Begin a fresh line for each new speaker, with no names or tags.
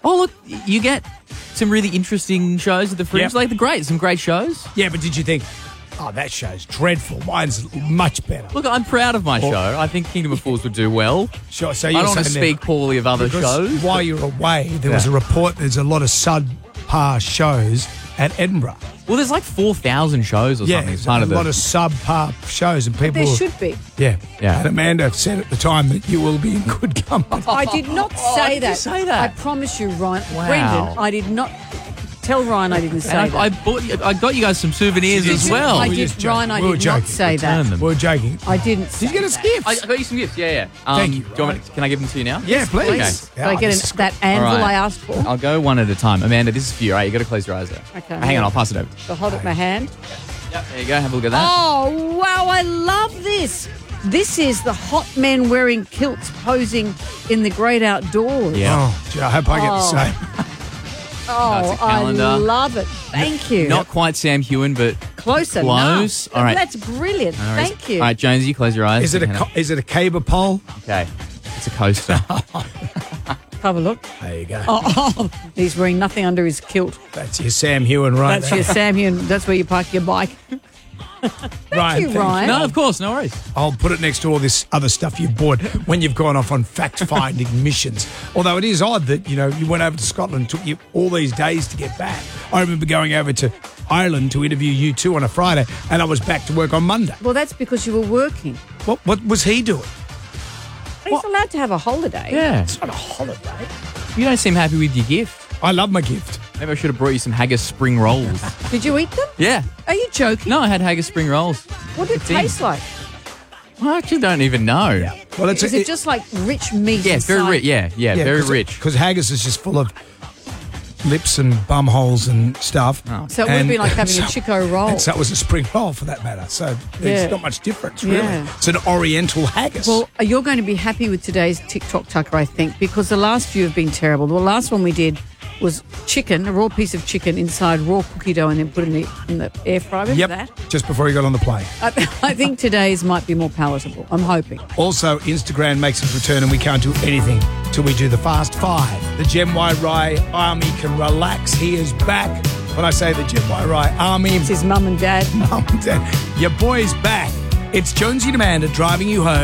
Oh, look, you get some really interesting shows at the Fringe.
Yep.
Some great shows.
Yeah, but did you think, oh, that show's dreadful. Mine's much better.
Look, I'm proud of my show. I think Kingdom of Fools would do well.
Sure. So
I don't want to speak poorly of other shows.
While you're away, there was a report there's a lot of subpar shows at Edinburgh.
Well, there's like 4,000 shows or something.
There's
It's part
a
of
lot of subpar shows, and people.
There should be.
Yeah.
Yeah.
And Amanda said at the time that you will be in good company.
I did not say
did
that.
you say that?
I promise you, Ryan.
Wow.
Brendan, I did not tell Ryan I didn't say
And
that.
I got you guys some souvenirs as well.
I
We were
did,
just joking.
Ryan, I
We were
did not
joking.
say
Return
that.
them.
We're joking.
I didn't say
Did you get us
that.
gifts?
I got you some gifts, yeah.
Thank you,
Do you want me can I give them to you now?
Yeah, please.
Okay.
Did I get that anvil
All right.
I asked for?
I'll go one at a time. Amanda, this is for you. All right, you got to close your eyes there.
Okay.
Hang on, I'll pass it over.
So hold up my hand.
Yep, there you go. Have a look at that.
Oh, wow, I love this. This is the hot men wearing kilts posing in the great outdoors.
Yeah.
Oh, gee, I hope I get the same.
Oh,
That's a calendar.
I love it. Thank you.
Not quite Sam Hewen, but
close
close.
enough.
All right.
That's brilliant.
All right.
Thank you.
All right, Jonesy, close your eyes.
Is it a cable pole?
Okay. It's a coaster.
Have a look.
There you go.
Oh, he's wearing nothing under his kilt.
That's your Sam Hewen right
That's your Sam Hewen. That's where you park your bike.
Ryan,
you, Ryan.
No, of course, no worries.
I'll put it next to all this other stuff you've bought when you've gone off on fact-finding missions. Although it is odd that, you went over to Scotland, took you all these days to get back. I remember going over to Ireland to interview you two on a Friday, and I was back to work on Monday.
Well, that's because you were working.
What was he doing?
He's allowed to have a holiday.
Yeah.
It's not a holiday.
You don't seem happy with your gift.
I love my gift.
Maybe I should have brought you some haggis spring rolls.
Did you eat them?
Yeah.
Are you joking?
No, I had haggis spring rolls.
What did it taste like?
I actually don't even know.
Well,
Is it just like rich meat?
Yeah, it's very
inside?
rich. Yeah, very rich.
Because haggis is just full of lips and bum holes and stuff.
Oh.
So it would be like having a Chico roll.
And so it was a spring roll for that matter. So there's
Yeah.
not much difference, really.
Yeah.
It's an oriental haggis.
Well, you're going to be happy with today's TikTok Tucker, I think, because the last few have been terrible. The last one we did was chicken, a raw piece of chicken inside raw cookie dough and then put it in the air fryer. Remember that?
Just before he got on the plane.
I think today's might be more palatable. I'm hoping.
Also, Instagram makes its return and we can't do anything till we do the Fast Five. The Gem Y Rye Army can relax. He is back. When I say the Gem Y Rye Army,
It's his mum and dad.
Mum and Dad, your boy's back. It's Jonesy and Amanda driving you home.